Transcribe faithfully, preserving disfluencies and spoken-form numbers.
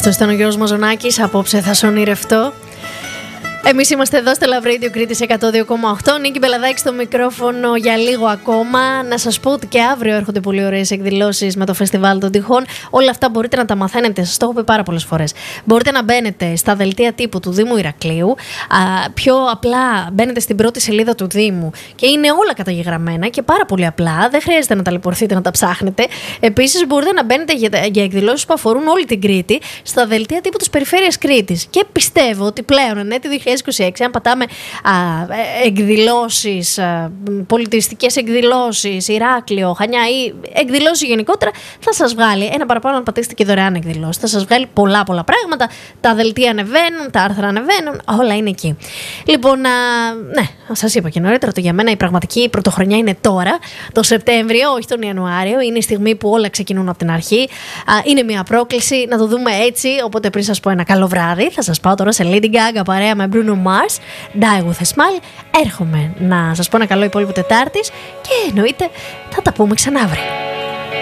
Αυτό ήταν ο Γιώργος Μαζονάκης. Απόψε θα σ' ονειρευτώ. Εμείς είμαστε εδώ στο Love Radio Κρήτης εκατό δύο κόμμα οκτώ. Νίκη Μπελαδάκη στο μικρόφωνο για λίγο ακόμα. Να σας πω ότι και αύριο έρχονται πολύ ωραίες εκδηλώσεις με το Φεστιβάλ των Τυχών. Όλα αυτά μπορείτε να τα μαθαίνετε. Σας το έχω πει πάρα πολλές φορές. Μπορείτε να μπαίνετε στα δελτία τύπου του Δήμου Ηρακλείου. Α, πιο απλά μπαίνετε στην πρώτη σελίδα του Δήμου και είναι όλα καταγεγραμμένα και πάρα πολύ απλά. Δεν χρειάζεται να ταλαιπωρηθείτε να τα ψάχνετε. Επίσης, μπορείτε να μπαίνετε για, για εκδηλώσεις που αφορούν όλη την Κρήτη στα δελτία τύπου της Περιφέρειας Κρήτης. Και πιστεύω ότι πλέον, ναι, το δύο χιλιάδες είκοσι έξι, αν πατάμε α, εκδηλώσεις, α, πολιτιστικές εκδηλώσεις, Ηράκλειο, Χανιά ή εκδηλώσεις γενικότερα, θα σας βγάλει ένα παραπάνω, αν πατήσετε και δωρεάν εκδηλώσεις. Θα σας βγάλει πολλά πολλά πράγματα. Τα δελτία ανεβαίνουν, τα άρθρα ανεβαίνουν, όλα είναι εκεί. Λοιπόν, α, ναι, σας είπα και νωρίτερα ότι για μένα η πραγματική πρωτοχρονιά είναι τώρα, το Σεπτέμβριο, όχι τον Ιανουάριο. Είναι η στιγμή που όλα ξεκινούν από την αρχή. Α, είναι μια πρόκληση να το δούμε έτσι. Οπότε πριν σας πω ένα καλό βράδυ, θα σας πάω τώρα σε Lady Gaga παρέα με Bruno Mars, Die With A Smile. Έρχομαι να σας πω ένα καλό υπόλοιπο Τετάρτης και εννοείται θα τα πούμε ξανά αύριο.